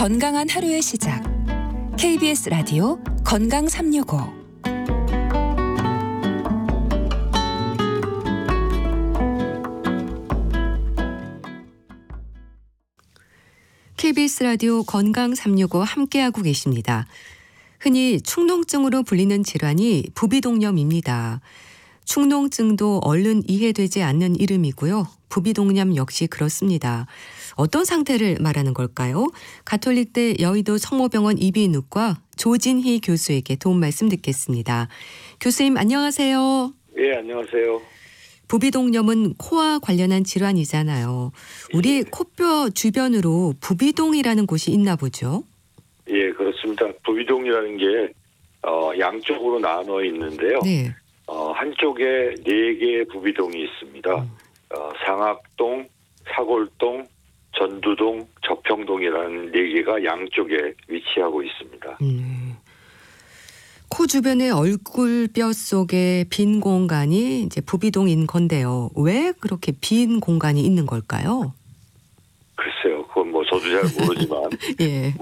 건강한 하루의 시작. KBS 라디오 건강 365. KBS 라디오 건강 365 함께하고 계십니다. 흔히 축농증으로 불리는 질환이 부비동염입니다. 축농증도 얼른 이해되지 않는 이름이고요. 부비동염 역시 그렇습니다. 어떤 상태를 말하는 걸까요? 가톨릭대 여의도 성모병원 이비인후과 조진희 교수에게 도움 말씀 듣겠습니다. 교수님 안녕하세요. 예, 안녕하세요. 부비동염은 코와 관련한 질환이잖아요. 우리 코뼈 주변으로 부비동이라는 곳이 있나 보죠? 예, 그렇습니다. 부비동이라는 게 양쪽으로 나눠 있는데요. 네. 한쪽에 4개의 부비동이 있습니다. 상악동, 사골동, 전두동, 저평동이라는 4개가 양쪽에 위치하고 있습니다. 코 주변의 얼굴뼈 속에 빈 공간이 이제 부비동인 건데요. 왜 그렇게 빈 공간이 있는 걸까요? 글쎄요, 그건 뭐 저도 잘 모르지만, 예.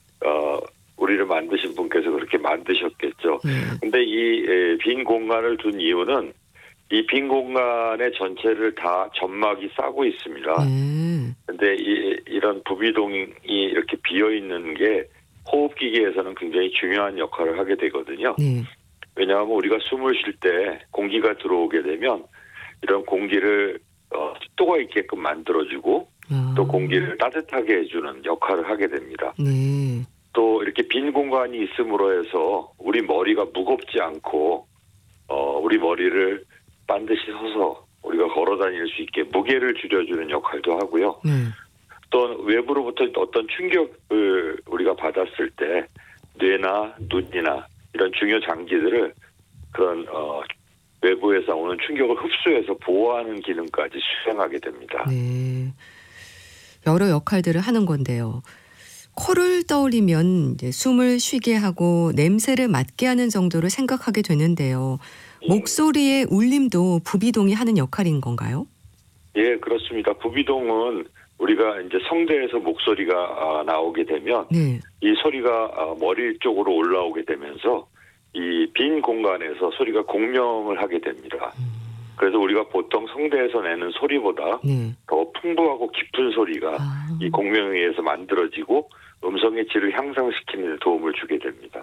우리를 만드신 분께서 그렇게 만드셨겠죠. 근데 이 빈 공간을 둔 이유는 이 빈 공간의 전체를 다 점막이 싸고 있습니다. 근데 이런 부비동이 이렇게 비어 있는 게 호흡기계에서는 굉장히 중요한 역할을 하게 되거든요. 왜냐하면 우리가 숨을 쉴 때 공기가 들어오게 되면 이런 공기를 습도가 있게끔 만들어주고 또 공기를 따뜻하게 해주는 역할을 하게 됩니다. 또 이렇게 빈 공간이 있음으로 해서 우리 머리가 무겁지 않고 우리 머리를 반드시 서서 우리가 걸어 다닐 수 있게 무게를 줄여주는 역할도 하고요. 또 외부로부터 어떤 충격을 우리가 받았을 때 뇌나 눈이나 이런 중요 장기들을 그런 외부에서 오는 충격을 흡수해서 보호하는 기능까지 수행하게 됩니다. 네. 여러 역할들을 하는 건데요. 코를 떠올리면 이제 숨을 쉬게 하고 냄새를 맡게 하는 정도를 생각하게 되는데요. 목소리의 울림도 부비동이 하는 역할인 건가요? 예, 그렇습니다. 부비동은 우리가 이제 성대에서 목소리가 나오게 되면 이 소리가 머리 쪽으로 올라오게 되면서 이 빈 공간에서 소리가 공명을 하게 됩니다. 그래서 우리가 보통 성대에서 내는 소리보다 더 풍부하고 깊은 소리가 이 공명에 의해서 만들어지고 음성의 질을 향상시키는 데 도움을 주게 됩니다.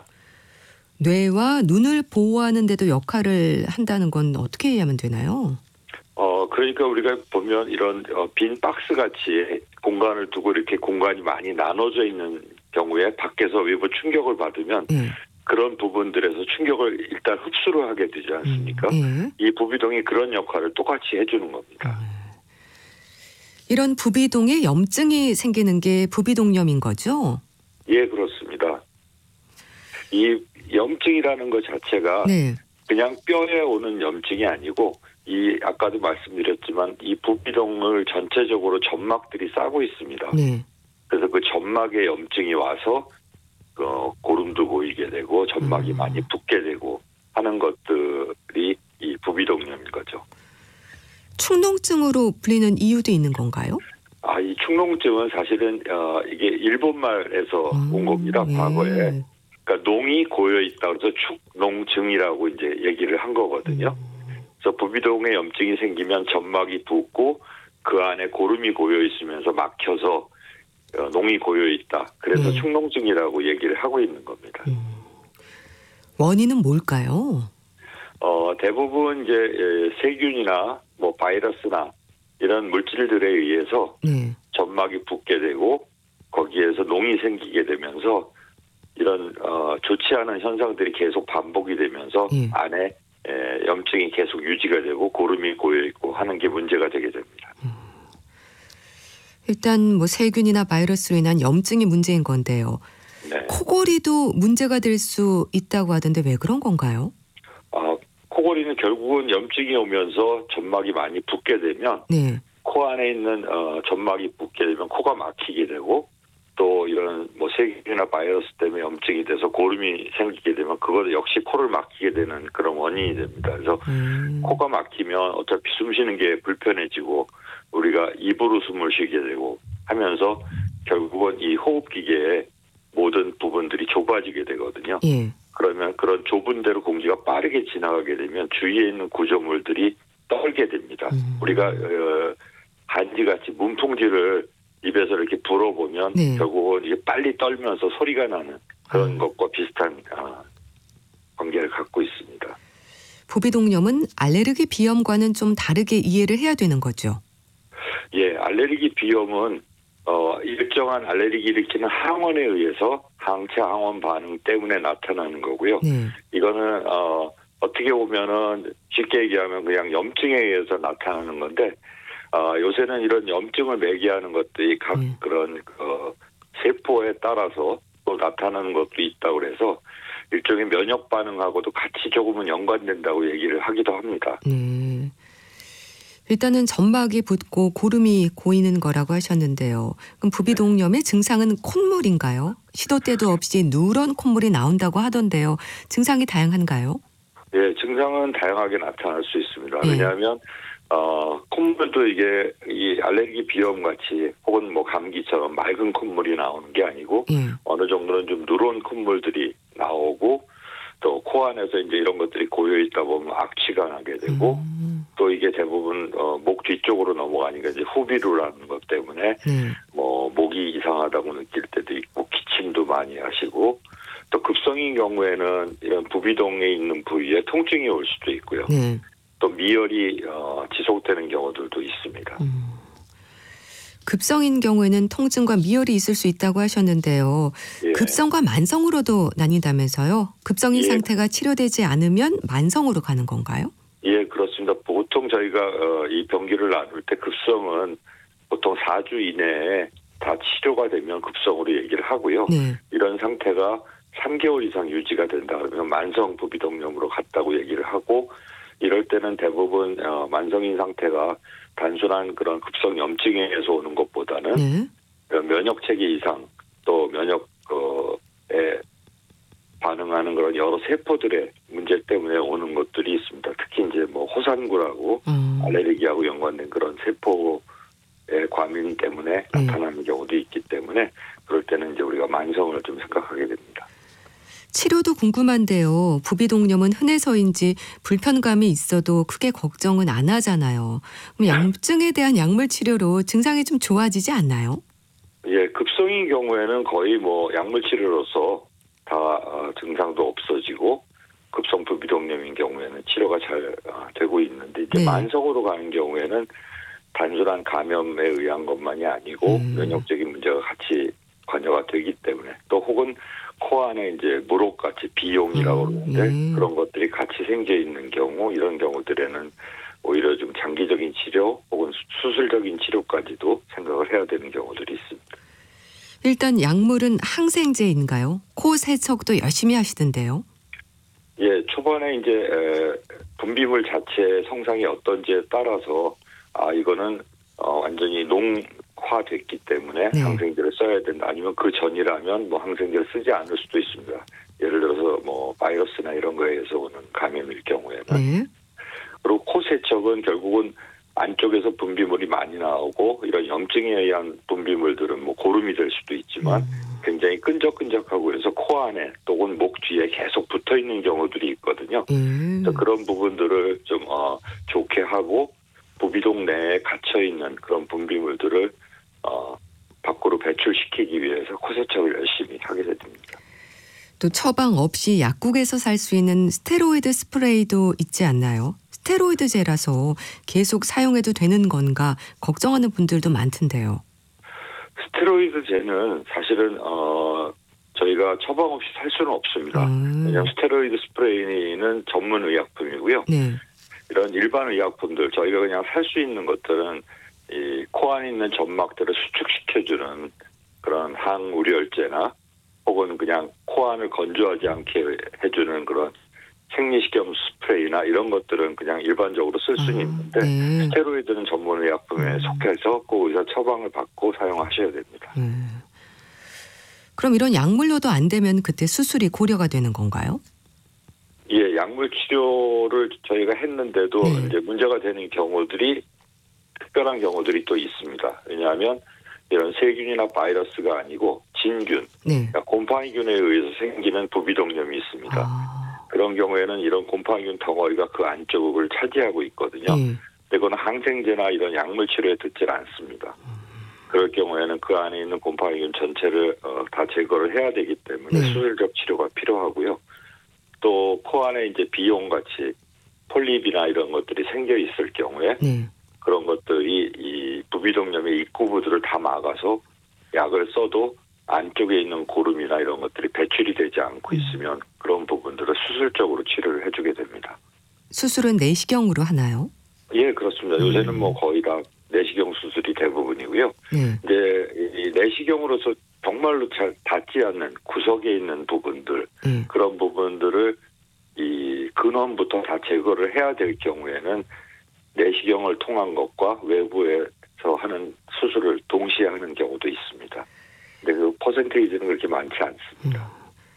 뇌와 눈을 보호하는 데도 역할을 한다는 건 어떻게 이해하면 되나요? 그러니까 우리가 보면 이런 빈 박스 같이 공간을 두고 이렇게 공간이 많이 나눠져 있는 경우에 밖에서 외부 충격을 받으면 그런 부분들에서 충격을 일단 흡수를 하게 되지 않습니까? 이 부비동이 그런 역할을 똑같이 해주는 겁니다. 이런 부비동에 염증이 생기는 게 부비동염인 거죠? 예, 그렇습니다. 이 염증이라는 것 자체가 그냥 뼈에 오는 염증이 아니고 이 아까도 말씀드렸지만 이 부비동을 전체적으로 점막들이 싸고 있습니다. 그래서 그 점막에 염증이 와서 고름도 보이게 되고 점막이 많이 붓게 되고 하는 것들이 이 부비동염인 거죠. 축농증으로 불리는 이유도 있는 건가요? 이 축농증은 사실은 이게 일본말에서 온 겁니다. 과거에. 그러니까 농이 고여 있다 그래서 축농증이라고 이제 얘기를 한 거거든요. 그래서 부비동에 염증이 생기면 점막이 붓고 그 안에 고름이 고여 있으면서 막혀서 농이 고여 있다. 그래서 축농증이라고 얘기를 하고 있는 겁니다. 원인은 뭘까요? 대부분 이제 세균이나 뭐 바이러스나 이런 물질들에 의해서 점막이 붓게 되고 거기에서 농이 생기게 되면서 이런 좋지 않은 현상들이 계속 반복이 되면서 안에 염증이 계속 유지가 되고 고름이 고여 있고 하는 게 문제가 되게 됩니다. 일단 뭐 세균이나 바이러스로 인한 염증이 문제인 건데요. 코골이도 문제가 될 수 있다고 하던데 왜 그런 건가요? 코골이는 결국은 염증이 오면서 점막이 많이 붓게 되면 코 안에 있는 점막이 붓게 되면 코가 막히게 되고 또 이런 뭐 세균이나 바이러스 때문에 염증이 돼서 고름이 생기게 되면 그것 역시 코를 막히게 되는 그런 원인이 됩니다. 그래서 코가 막히면 어차피 숨 쉬는 게 불편해지고 우리가 입으로 숨을 쉬게 되고 하면서 결국은 이 호흡기계의 모든 부분들이 좁아지게 되거든요. 예. 그러면 그런 좁은 데로 공기가 빠르게 지나가게 되면 주위에 있는 구조물들이 떨게 됩니다. 우리가 한지같이 문풍지를 입에서 이렇게 불어보면 네. 결국은 이게 빨리 떨면서 소리가 나는 그런 것과 비슷한 관계를 갖고 있습니다. 부비동염은 알레르기 비염과는 좀 다르게 이해를 해야 되는 거죠. 예, 알레르기 비염은 일정한 알레르기를 일으키는 항원에 의해서 항체 항원 반응 때문에 나타나는 거고요. 네. 이거는 어떻게 보면은 쉽게 얘기하면 그냥 염증에 의해서 나타나는 건데 요새는 이런 염증을 매개하는 것들이 각 그런 세포에 따라서 또 나타나는 것도 있다고 그래서 일종의 면역 반응하고도 같이 조금은 연관된다고 얘기를 하기도 합니다. 네. 일단은 점막이 붓고 고름이 고이는 거라고 하셨는데요. 그럼 부비동염의 증상은 콧물인가요? 시도 때도 없이 누런 콧물이 나온다고 하던데요. 증상이 다양한가요? 예, 증상은 다양하게 나타날 수 있습니다. 예. 왜냐하면 콧물도 이게 이 알레르기 비염 같이 혹은 뭐 감기처럼 맑은 콧물이 나오는 게 아니고 예. 어느 정도는 좀 누런 콧물들이 나오고 또 코 안에서 이제 이런 것들이 고여 있다 보면 악취가 나게 되고 또 이게 대부분 목 뒤쪽으로 넘어가니까 이제 후비루라는 것 때문에 뭐 목이 이상하다고 느낄 때도 있고 기침도 많이 하시고 또 급성인 경우에는 이런 부비동에 있는 부위에 통증이 올 수도 있고요. 네. 또 미열이 지속되는 경우들도 있습니다. 급성인 경우에는 통증과 미열이 있을 수 있다고 하셨는데요. 예. 급성과 만성으로도 나뉜다면서요. 급성인 예. 상태가 치료되지 않으면 만성으로 가는 건가요? 예, 그렇습니다. 보통 저희가 이 병기를 나눌 때 급성은 보통 4주 이내에 다 치료가 되면 급성으로 얘기를 하고요. 네. 이런 상태가 3개월 이상 유지가 된다 그러면 만성 부비동염으로 갔다고 얘기를 하고 이럴 때는 대부분 만성인 상태가 단순한 그런 급성 염증에 의해서 오는 것보다는 네. 면역 체계 이상 또 면역에 반응하는 그런 여러 세포들의 문제 때문에 오는 것들이 있습니다. 특히 이제 뭐 호산구라고 알레르기하고 연관된 그런 세포의 과민 때문에 나타나는 경우도 있기 때문에 그럴 때는 이제 우리가 만성을 좀 생각하게 됩니다. 치료도 궁금한데요. 부비동염은 흔해서인지 불편감이 있어도 크게 걱정은 안 하잖아요. 그럼 염증에 대한 약물 치료로 증상이 좀 좋아지지 않나요? 예, 급성인 경우에는 거의 뭐 약물 치료로서 다 증상도 없어지고 급성 부비동염인 경우에는 치료가 잘 되고 있는데 이제 네. 만성으로 가는 경우에는 단순한 감염에 의한 것만이 아니고 면역적인 문제가 같이 관여가 되기 때문에 또 혹은 코 안에 이제 무록같이 비용이라고 그러는데 그런 것들이 같이 생겨 있는 경우 이런 경우들에는 오히려 좀 장기적인 치료 혹은 수술적인 치료까지도 생각을 해야 되는 경우들이 있습니다. 일단 약물은 항생제인가요? 코 세척도 열심히 하시던데요. 예, 초반에 이제 분비물 자체의 성상이 어떤지에 따라서 이거는 완전히 농화됐기 때문에 네. 항생제를 써야 된다. 아니면 그 전이라면 뭐 항생제를 쓰지 않을 수도 있습니다. 예를 들어서 뭐 바이러스나 이런 거에 의해서 오는 감염일 경우에는. 네. 그리고 코 세척은 결국은 안쪽에서 분비물이 많이 나오고 이런 염증에 의한 분비물들은 뭐 고름이 될 수도 있지만 굉장히 끈적끈적하고 그래서 코 안에 또는 목 뒤에 계속 붙어 있는 경우들이 있거든요. 그래서 그런 부분들을 좀 좋게 하고 부비동 내에 갇혀 있는 그런 분비물들을 밖으로 배출시키기 위해서 코 세척을 열심히 하게 됩니다. 또 처방 없이 약국에서 살 수 있는 스테로이드 스프레이도 있지 않나요? 스테로이드제라서 계속 사용해도 되는 건가 걱정하는 분들도 많던데요. 스테로이드제는 사실은 저희가 처방 없이 살 수는 없습니다. 왜냐하면 스테로이드 스프레이는 전문 의약품이고요. 네. 이런 일반 의약품들 저희가 그냥 살 수 있는 것들은 이 코 안에 있는 점막들을 수축시켜주는 그런 항우려제나 혹은 그냥 코 안을 건조하지 않게 해주는 그런 생리식염 스프레이나 이런 것들은 그냥 일반적으로 쓸 수는 있는데 네. 스테로이드는 전문 의약품에 속해서 꼭 의사 처방을 받고 사용하셔야 됩니다. 그럼 이런 약물로도 안 되면 그때 수술이 고려가 되는 건가요? 예, 약물 치료를 저희가 했는데도 이제 문제가 되는 경우들이 특별한 경우들이 또 있습니다. 왜냐하면 이런 세균이나 바이러스가 아니고 진균, 네. 그러니까 곰팡이균에 의해서 생기는 부비동염이 있습니다. 아. 그런 경우에는 이런 곰팡이균 덩어리가 그 안쪽을 차지하고 있거든요. 네. 그건 항생제나 이런 약물 치료에 듣질 않습니다. 그럴 경우에는 그 안에 있는 곰팡이균 전체를 다 제거를 해야 되기 때문에 네. 수술적 치료가 필요하고요. 또 코 안에 이제 비용같이 폴립이나 이런 것들이 생겨 있을 경우에 네. 그런 것들이 이 부비동염의 입구부들을 다 막아서 약을 써도 안쪽에 있는 고름이나 이런 것들이 배출이 되지 않고 있으면 그런 부분들을 수술적으로 치료를 해주게 됩니다. 수술은 내시경으로 하나요? 예, 그렇습니다. 요새는 뭐 거의 다 내시경 수술이 대부분이고요. 네. 이제 이 내시경으로서 정말로 잘 닿지 않는 구석에 있는 부분들, 네. 그런 부분들을 이 근원부터 다 제거를 해야 될 경우에는 내시경을 통한 것과 외부에서 하는 수술을 동시에 하는 경우도 있습니다. 근데 그 퍼센테이지는 그렇게 많지 않습니다.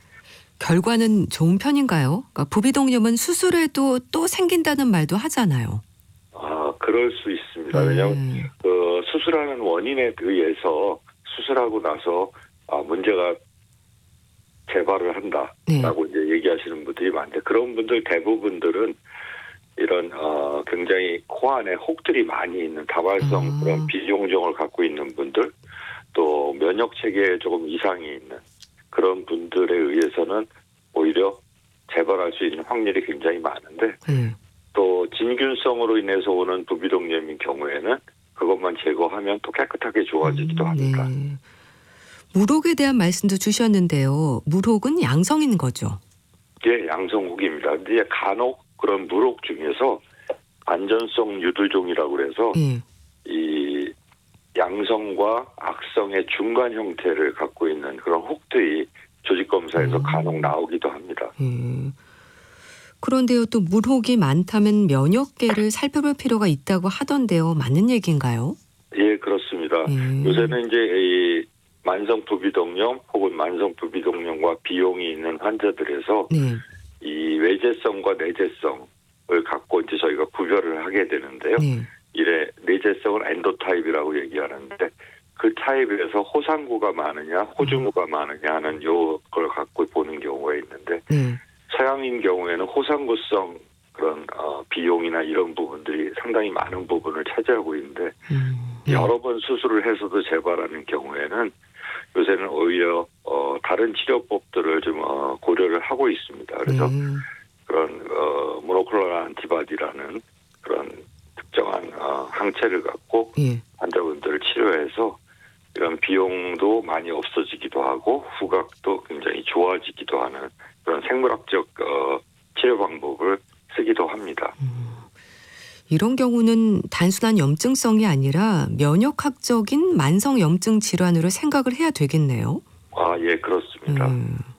결과는 좋은 편인가요? 그러니까 부비동염은 수술해도 또 생긴다는 말도 하잖아요. 아, 그럴 수 있습니다. 왜냐하면 그 수술하는 원인에 의해서 수술하고 나서 문제가 재발을 한다라고 네. 이제 얘기하시는 분들이 많은데 그런 분들 대부분들은 이런 굉장히 코 안에 혹들이 많이 있는 다발성 그런 비용종을 갖고 있는 분들, 또 면역 체계에 조금 이상이 있는 그런 분들에 의해서는 오히려 재발할 수 있는 확률이 굉장히 많은데 또 진균성으로 인해서 오는 부비동염인 경우에는 그것만 제거하면 또 깨끗하게 좋아지기도 합니다. 네. 물혹에 대한 말씀도 주셨는데요. 물혹은 양성인 거죠? 예, 양성혹입니다. 근데 간혹 그런 물혹 중에서 안전성 유두종이라고 그래서 이 양성과 악성의 중간 형태를 갖고 있는 그런 혹들이 조직검사에서 간혹 나오기도 합니다. 그런데요, 또 물혹이 많다면 면역계를 살펴볼 필요가 있다고 하던데요. 맞는 얘기인가요? 예, 그렇습니다. 요새는 이제 이 만성 부비동염 혹은 만성 부비동염과 비용이 있는 환자들에서 이 외제성과 내제성을 갖고 이제 저희가 구별을 하게 되는데요. 이래 내제성을 엔도타입이라고 얘기하는데 그 타입에서 호상구가 많으냐 호중구가 많으냐 하는 요걸 갖고 보는 경우가 있는데 서양인 경우에는 호상구성 그런 비용이나 이런 부분들이 상당히 많은 부분을 차지하고 있는데 여러 번 수술을 해서도 재발하는 경우에는 요새는 오히려 다른 치료법들을 좀 고려를 하고 있습니다. 그래서 그런 모노클로널 안티바디라는 그런 특정한 항체를 갖고 환자분들을 치료해서 이런 비용도 많이 없어지기도 하고 후각도 굉장히 좋아지기도 하는 그런 생물학적 치료 방법을 쓰기도 합니다. 이런 경우는 단순한 염증성이 아니라 면역학적인 만성 염증 질환으로 생각을 해야 되겠네요. 아, 예, 그렇습니다.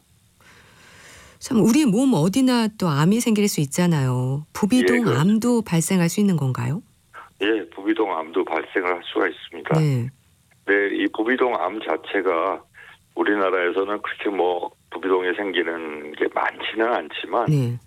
참 우리 몸 어디나 또 암이 생길 수 있잖아요. 부비동암도 발생할 수 있는 건가요? 예, 부비동암도 발생을 할 수가 있습니다. 네, 이 부비동암 자체가 우리나라에서는 그렇게 뭐 부비동이 생기는 게 많지는 않지만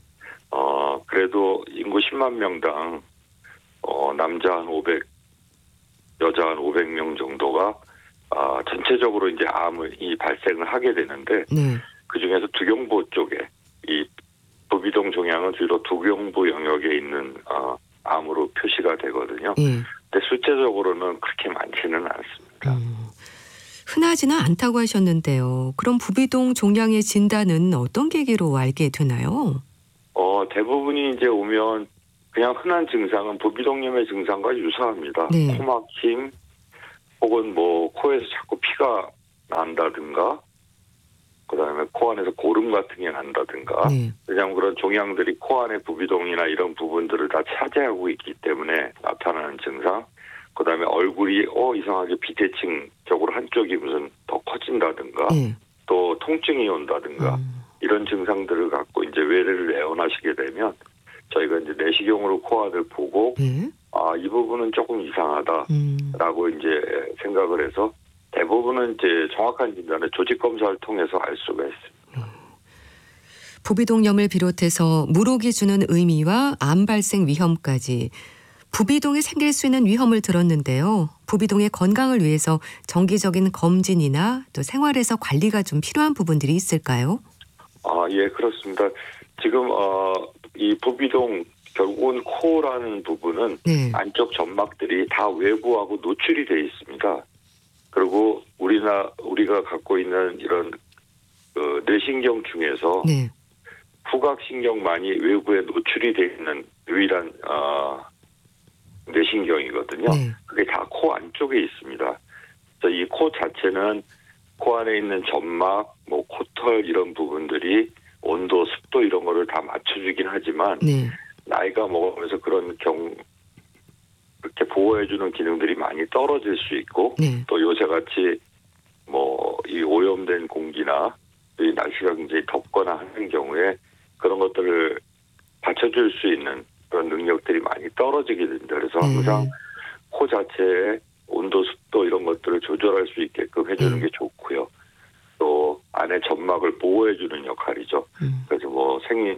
그래도 인구 10만 명당 남자 한 500, 여자 한 500명 정도가 전체적으로 이제 암이 발생을 하게 되는데 그 중에서 두경부 쪽에 이 부비동 종양은 주로 두경부 영역에 있는 암으로 표시가 되거든요. 근데 숫자적으로는 그렇게 많지는 않습니다. 흔하지는 않다고 하셨는데요. 그럼 부비동 종양의 진단은 어떤 계기로 알게 되나요? 대부분이 이제 오면 그냥 흔한 증상은 부비동염의 증상과 유사합니다. 코막힘 혹은 뭐 코에서 자꾸 피가 난다든가 그다음에 코 안에서 고름 같은 게 난다든가 왜냐하면 그런 종양들이 코 안에 부비동이나 이런 부분들을 다 차지하고 있기 때문에 나타나는 증상 그다음에 얼굴이 이상하게 비대칭적으로 한쪽이 무슨 더 커진다든가 또 통증이 온다든가 이런 증상들을 갖고 이제 외래를 내원하시게 되면 저희가 이제 내시경으로 코안을 보고 이 부분은 조금 이상하다라고 이제 생각을 해서 대부분은 이제 정확한 진단을 조직 검사를 통해서 알 수가 있습니다. 부비동염을 비롯해서 물혹이 주는 의미와 암 발생 위험까지 부비동에 생길 수 있는 위험을 들었는데요. 부비동의 건강을 위해서 정기적인 검진이나 또 생활에서 관리가 좀 필요한 부분들이 있을까요? 예, 그렇습니다. 지금 이 부비동 결국은 코라는 부분은 네. 안쪽 점막들이 다 외부하고 노출이 돼 있습니다. 그리고 우리가 갖고 있는 이런 뇌신경 중에서 네. 후각신경만이 외부에 노출이 돼 있는 유일한 뇌신경이거든요. 네. 그게 다 코 안쪽에 있습니다. 그래서 이 코 자체는 코 안에 있는 점막, 뭐 코털 이런 부분들이 온도, 습도 이런 거를 다 맞춰주긴 하지만 네. 나이가 먹으면서 그런 그렇게 보호해주는 기능들이 많이 떨어질 수 있고 네. 또 요새같이 뭐 이 오염된 공기나 이 날씨가 굉장히 덥거나 하는 경우에 그런 것들을 받쳐줄 수 있는 그런 능력들이 많이 떨어지게 됩니다. 그래서 항상 코 자체의 온도, 습도 이런 것들을 조절할 수 있게끔 해주는 게 좋고요. 또 안에 점막을 보호해주는 역할이죠. 그래서 뭐 생리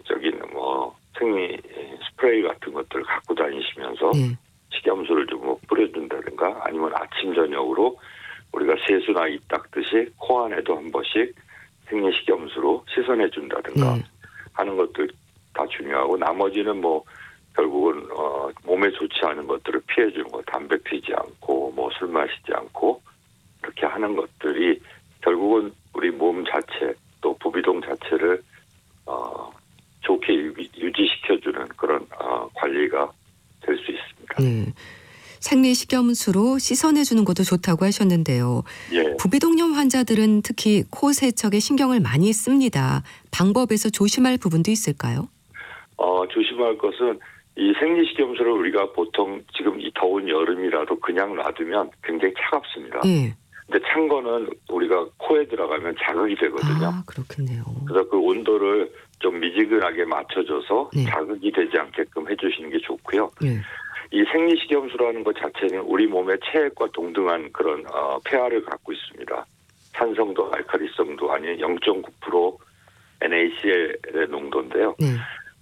스프레이 같은 것들을 갖고 다니시면서 식염수를 좀 뿌려준다든가 아니면 아침 저녁으로 우리가 세수나 입 닦듯이 코 안에도 한 번씩 생리식염수로 씻어내준다든가 하는 것들 다 중요하고 나머지는 뭐 결국은 몸에 좋지 않은 것들을 피해주는 거, 담배 피지 않고 뭐 술 마시지 않고 이렇게 하는 것들이 결국은 우리 몸 자체 또 부비동 자체를 좋게 유지시켜주는 그런 관리가 될 수 있습니다. 네. 생리식염수로 씻어내주는 것도 좋다고 하셨는데요. 예. 부비동염 환자들은 특히 코 세척에 신경을 많이 씁니다. 방법에서 조심할 부분도 있을까요? 조심할 것은 이 생리식염수를 우리가 보통 지금 이 더운 여름이라도 그냥 놔두면 굉장히 차갑습니다. 네. 근데 찬 거는 우리가 코에 들어가면 자극이 되거든요. 그렇겠네요. 그래서 그 온도를 좀 미지근하게 맞춰줘서 네. 자극이 되지 않게끔 해주시는 게 좋고요. 네. 이 생리식염수라는 것 자체는 우리 몸의 체액과 동등한 그런 pH를 갖고 있습니다. 산성도 알칼리성도 아닌 0.9% NaCl의 농도인데요. 네.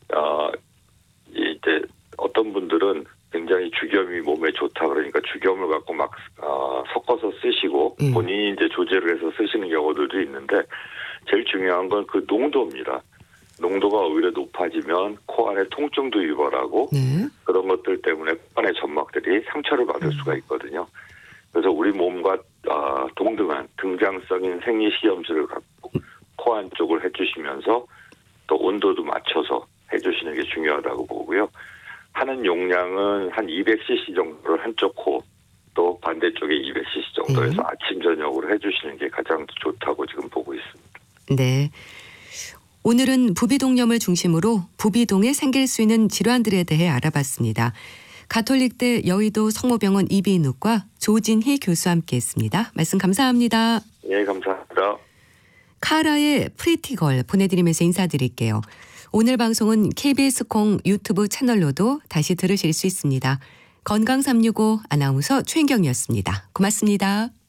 이제 어떤 분들은 굉장히 죽염이 몸에 좋다 그러니까 죽염을 갖고 막 섞어서 쓰시고 본인이 이제 조제를 해서 쓰시는 경우들도 있는데 제일 중요한 건 그 농도입니다. 농도가 오히려 높아지면 코 안에 통증도 유발하고 그런 것들 때문에 코 안의 점막들이 상처를 받을 수가 있거든요. 그래서 우리 몸과 동등한 등장성인 생리식염수를 갖고 코 안쪽을 해주시면서 또 온도도 맞춰서 해주시는 게 중요하다고 보고요. 하는 용량은 한 200cc 정도를 한쪽 코, 또 반대쪽에 200cc 정도에서 아침 저녁으로 해주시는 게 가장 좋다고 지금 보고 있습니다. 네. 오늘은 부비동염을 중심으로 부비동에 생길 수 있는 질환들에 대해 알아봤습니다. 가톨릭대 여의도 성모병원 이비인후과 조진희 교수와 함께했습니다. 말씀 감사합니다. 네, 감사합니다. 카라의 프리티걸 보내드리면서 인사드릴게요. 오늘 방송은 KBS 콩 유튜브 채널로도 다시 들으실 수 있습니다. 건강365 아나운서 최인경이었습니다. 고맙습니다.